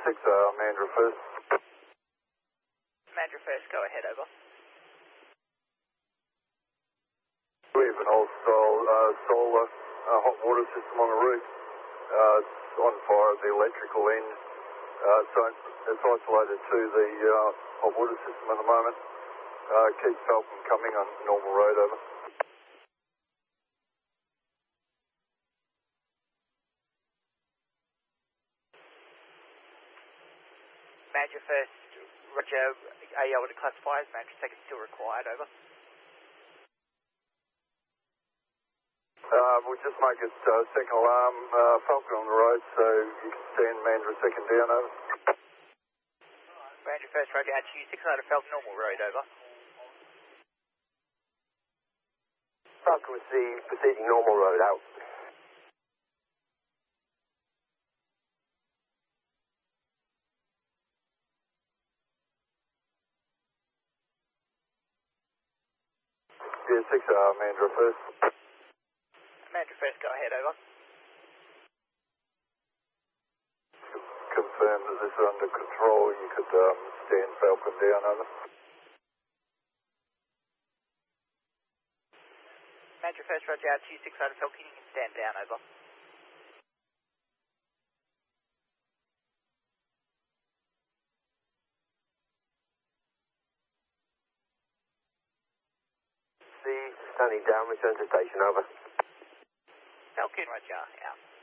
Mandra first. Mandra first, go ahead, over. We have an old style solar hot water system on the roof. It's on fire at the electrical end, so it's isolated to the hot water system at the moment. Keep Falcon coming on normal road, over. Mandra first, Roger, are you able to classify as Mandra second still required, over? We'll just make it second alarm, Falcon on the road, so you can stand Mandra second down, over. Mandra first, Roger, out to you, 600 Falcon normal road, over. Falcon with the proceeding normal road, out. Yeah, 6 Mandra first. Mandra first, go ahead, over. Confirm that this is under control. You could stand Falcon down, over. Mandra first, Roger, out to you, 600 Falcon, you can stand down, over. Standing down, return to station, over. Falcon, Roger, out.